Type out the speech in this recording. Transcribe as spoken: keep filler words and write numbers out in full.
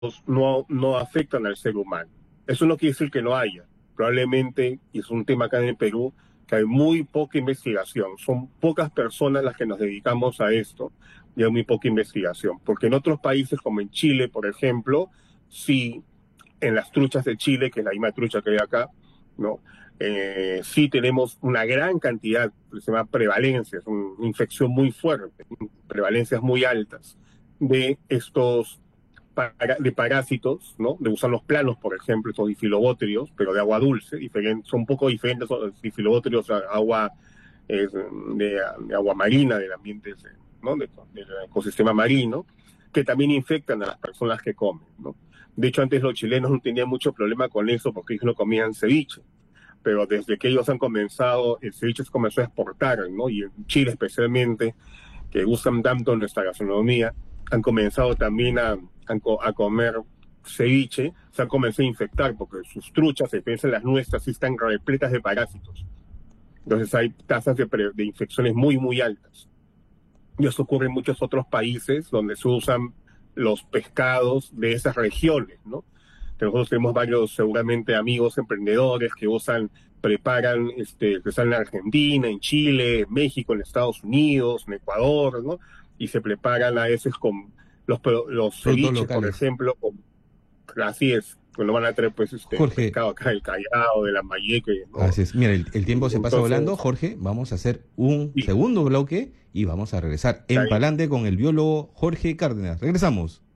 no, no afectan al ser humano. Eso no quiere decir que no haya. Probablemente, y es un tema acá en el Perú, que hay muy poca investigación. Son pocas personas las que nos dedicamos a esto y hay muy poca investigación. Porque en otros países, como en Chile, por ejemplo, sí, en las truchas de Chile, que es la misma trucha que hay acá, ¿no? Eh, sí tenemos una gran cantidad, se llama prevalencia, es una infección muy fuerte, prevalencias muy altas de estos para, de parásitos, ¿no? De gusanos planos, por ejemplo, estos difilobótrios, pero de agua dulce, diferente, son un poco diferentes los difilobótrios a agua eh, de, de, agua marina, del ambiente, ¿no? De, del ecosistema marino, que también infectan a las personas que comen, ¿no? De hecho, antes los chilenos no tenían mucho problema con eso porque ellos no comían ceviche, pero desde que ellos han comenzado, el ceviche se comenzó a exportar, ¿no? Y en Chile especialmente, que usan tanto nuestra gastronomía, han comenzado también a, a, a comer ceviche, se han comenzado a infectar porque sus truchas, a diferencia de las nuestras, sí están repletas de parásitos. Entonces hay tasas de, pre, de infecciones muy, muy altas. Y eso ocurre en muchos otros países donde se usan los pescados de esas regiones, ¿no? Nosotros tenemos varios, seguramente, amigos emprendedores que usan, preparan, este, que están en Argentina, en Chile, en México, en Estados Unidos, en Ecuador, ¿no? Y se preparan a veces con los, los Productos ceviches, por locales. ejemplo, con, así es, que no van a traer, pues, este, Jorge, pescado acá del Callao, de la Lambayeque, ¿no? así es. Mira, el, el tiempo se pasa volando. Entonces, Jorge, vamos a hacer un sí, segundo bloque y vamos a regresar está en bien. Palante con el biólogo Jorge Cárdenas. Regresamos.